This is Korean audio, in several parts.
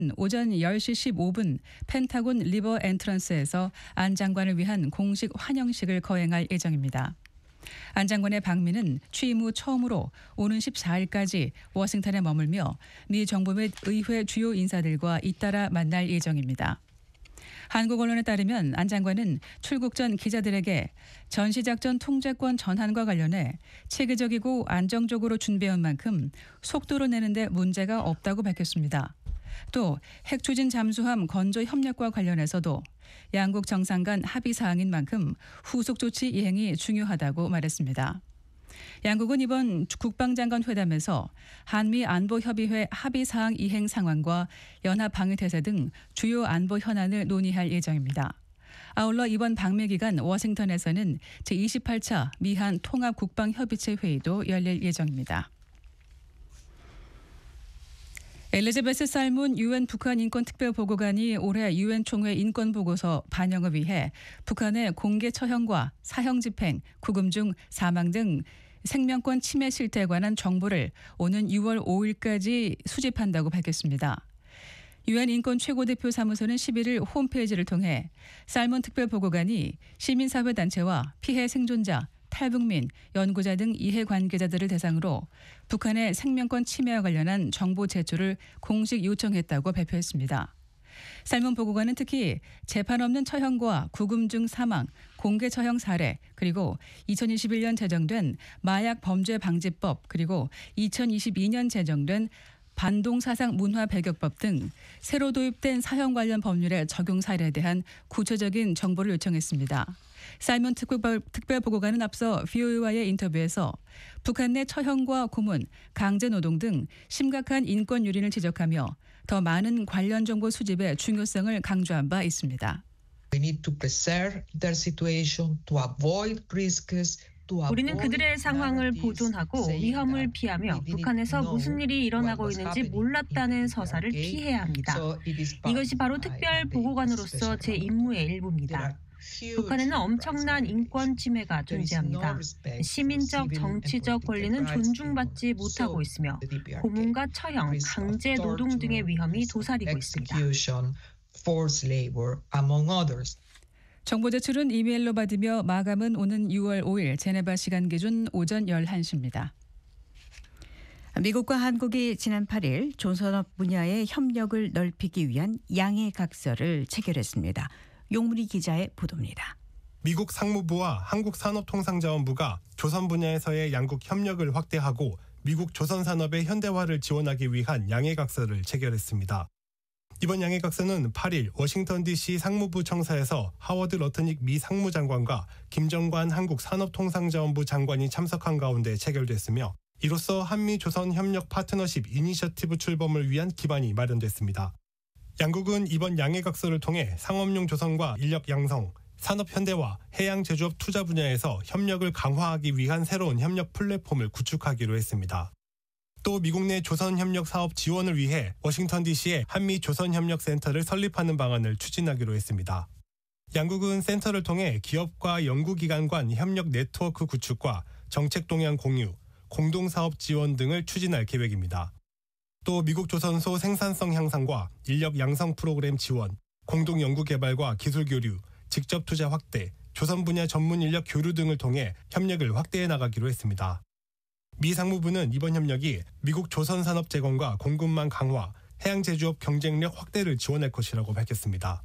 오전 10시 15분 펜타곤 리버 엔트런스에서 안 장관을 위한 공식 환영식을 거행할 예정입니다. 안 장관의 방미는 취임 후 처음으로 오는 14일까지 워싱턴에 머물며 미 정부 및 의회 주요 인사들과 잇따라 만날 예정입니다. 한국 언론에 따르면 안 장관은 출국 전 기자들에게 전시작전 통제권 전환과 관련해 체계적이고 안정적으로 준비해온 만큼 속도로 내는데 문제가 없다고 밝혔습니다. 또 핵추진 잠수함 건조 협력과 관련해서도 양국 정상 간 합의 사항인 만큼 후속 조치 이행이 중요하다고 말했습니다. 양국은 이번 국방장관 회담에서 한미 안보협의회 합의 사항 이행 상황과 연합 방위 태세 등 주요 안보 현안을 논의할 예정입니다. 아울러 이번 방미 기간 워싱턴에서는 제28차 미한 통합국방협의체 회의도 열릴 예정입니다. 엘리자베스 살문 유엔 북한 인권특별보고관이 올해 유엔 총회 인권보고서 반영을 위해 북한의 공개 처형과 사형 집행, 구금 중 사망 등 생명권 침해 실태에 관한 정보를 오는 6월 5일까지 수집한다고 밝혔습니다. 유엔 인권 최고대표 사무소는 11일 홈페이지를 통해 살문 특별보고관이 시민사회단체와 피해 생존자, 탈북민, 연구자 등 이해관계자들을 대상으로 북한의 생명권 침해와 관련한 정보 제출을 공식 요청했다고 발표했습니다. 살문 보고관은 특히 재판 없는 처형과 구금 중 사망, 공개 처형 사례, 그리고 2021년 제정된 마약 범죄 방지법, 그리고 2022년 제정된 반동사상 문화 배격법 등 새로 도입된 사형 관련 법률의 적용 사례에 대한 구체적인 정보를 요청했습니다. 살문 특별보고관은 앞서 VOA와의 인터뷰에서 북한 내 처형과 고문, 강제노동 등 심각한 인권 유린을 지적하며 더 많은 관련 정보 수집의 중요성을 강조한 바 있습니다. We need to preserve their situation, to avoid risks. 우리는 그들의 상황을 보존하고 위험을 피하며 북한에서 무슨 일이 일어나고 있는지 몰랐다는 서사를 피해야 합니다. 이것이 바로 특별 보고관으로서 제 임무의 일부입니다. 북한에는 엄청난 인권 침해가 존재합니다. 시민적, 정치적 권리는 존중받지 못하고 있으며 고문과 처형, 강제 노동 등의 위험이 도사리고 있습니다. 정보 제출은 이메일로 받으며 마감은 오는 6월 5일 제네바 시간 기준 오전 11시입니다. 미국과 한국이 지난 8일 조선업 분야의 협력을 넓히기 위한 양해각서를 체결했습니다. 용무리 기자의 보도입니다. 미국 상무부와 한국산업통상자원부가 조선 분야에서의 양국 협력을 확대하고 미국 조선산업의 현대화를 지원하기 위한 양해각서를 체결했습니다. 이번 양해각서는 8일 워싱턴 DC 상무부 청사에서 하워드 러트닉 미 상무장관과 김정관 한국산업통상자원부 장관이 참석한 가운데 체결됐으며 이로써 한미 조선 협력 파트너십 이니셔티브 출범을 위한 기반이 마련됐습니다. 양국은 이번 양해각서를 통해 상업용 조선과 인력 양성, 산업 현대화, 해양 제조업 투자 분야에서 협력을 강화하기 위한 새로운 협력 플랫폼을 구축하기로 했습니다. 또 미국 내 조선협력 사업 지원을 위해 워싱턴 DC에 한미 조선협력센터를 설립하는 방안을 추진하기로 했습니다. 양국은 센터를 통해 기업과 연구기관 간 협력 네트워크 구축과 정책 동향 공유, 공동사업 지원 등을 추진할 계획입니다. 또 미국 조선소 생산성 향상과 인력 양성 프로그램 지원, 공동 연구개발과 기술 교류, 직접 투자 확대, 조선 분야 전문 인력 교류 등을 통해 협력을 확대해 나가기로 했습니다. 미 상무부는 이번 협력이 미국 조선 산업 재건과 공급망 강화, 해양 제조업 경쟁력 확대를 지원할 것이라고 밝혔습니다.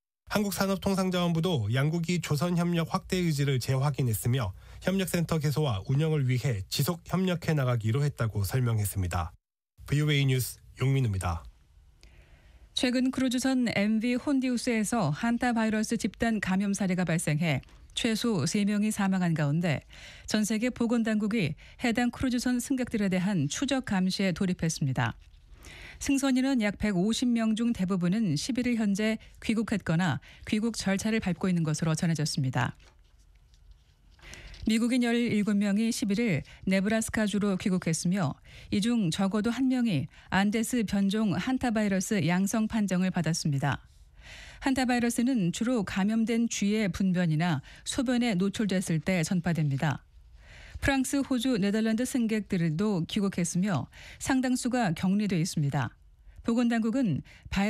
한국산업통상자원부도 양국이 조선 협력 확대 의지를 재확인했으며 협력센터 개소와 운영을 위해 지속 협력해 나가기로 했다고 설명했습니다. VOA 뉴스 용민우입니다. 최근 크루즈선 MV 혼디우스에서 한타 바이러스 집단 감염 사례가 발생해 최소 3명이 사망한 가운데 전 세계 보건당국이 해당 크루즈선 승객들에 대한 추적 감시에 돌입했습니다. 승선인은 약 150명 중 대부분은 11일 현재 귀국했거나 귀국 절차를 밟고 있는 것으로 전해졌습니다. 미국인 17명이 11일 네브라스카주로 귀국했으며 이 중 적어도 1명이 안데스 변종 한타바이러스 양성 판정을 받았습니다. 한타바이러스는 주로 감염된 쥐의 분변이나 소변에 노출됐을 때 전파됩니다. 프랑스, 호주, 네덜란드 승객들도 귀국했으며 상당수가 격리돼 있습니다. 보건당국은